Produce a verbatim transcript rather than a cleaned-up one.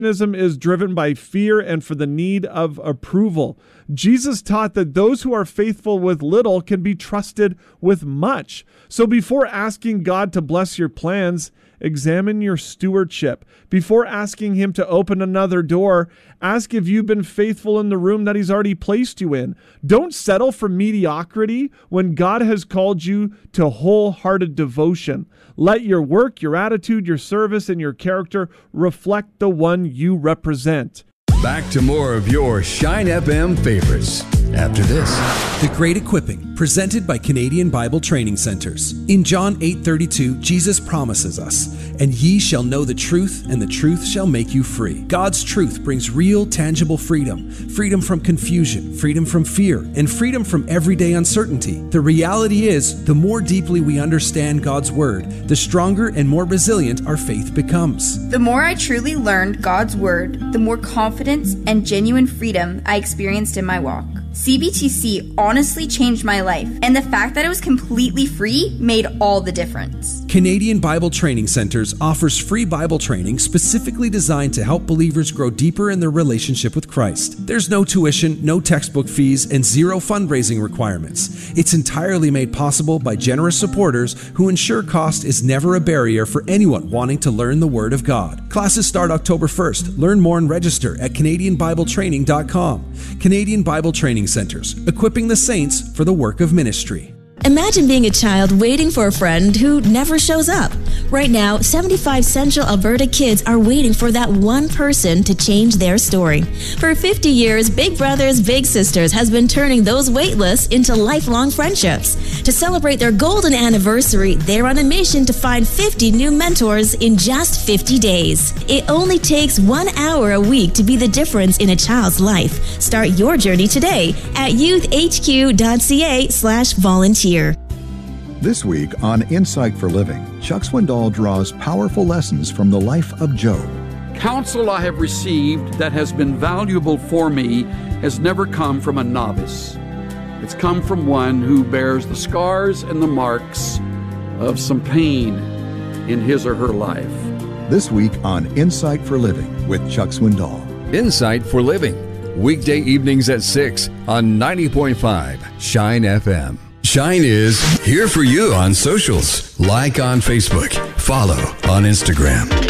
is driven by fear and for the need of approval. Jesus taught that those who are faithful with little can be trusted with much. So before asking God to bless your plans, examine your stewardship. Before asking him to open another door, ask if you've been faithful in the room that he's already placed you in. Don't settle for mediocrity when God has called you to wholehearted devotion. Let your work, your attitude, your service, and your character reflect the one you represent. Back to more of your Shine F M favorites after this. The Great Equipping, presented by Canadian Bible Training Centers. In John eight thirty-two, Jesus promises us, "And ye shall know the truth, and the truth shall make you free." God's truth brings real, tangible freedom. Freedom from confusion, freedom from fear, and freedom from everyday uncertainty. The reality is, the more deeply we understand God's Word, the stronger and more resilient our faith becomes. The more I truly learned God's Word, the more confidence and genuine freedom I experienced in my walk. C B T C honestly changed my life, and the fact that it was completely free made all the difference. Canadian Bible Training Centers offers free Bible training specifically designed to help believers grow deeper in their relationship with Christ. There's no tuition, no textbook fees, and zero fundraising requirements. It's entirely made possible by generous supporters who ensure cost is never a barrier for anyone wanting to learn the Word of God. Classes start October first. Learn more and register at Canadian Bible Training dot com. Canadian Bible Training Centers, equipping the saints for the work of ministry. Imagine being a child waiting for a friend who never shows up. Right now, seventy-five Central Alberta kids are waiting for that one person to change their story. For fifty years, Big Brothers Big Sisters has been turning those wait lists into lifelong friendships. To celebrate their golden anniversary, they're on a mission to find fifty new mentors in just fifty days. It only takes one hour a week to be the difference in a child's life. Start your journey today at youthhq.ca slash volunteer. This week on Insight for Living, Chuck Swindoll draws powerful lessons from the life of Job. Counsel I have received that has been valuable for me has never come from a novice. It's come from one who bears the scars and the marks of some pain in his or her life. This week on Insight for Living with Chuck Swindoll. Insight for Living, weekday evenings at six on ninety point five Shine F M. Shine is here for you on socials. Like on Facebook. Follow on Instagram.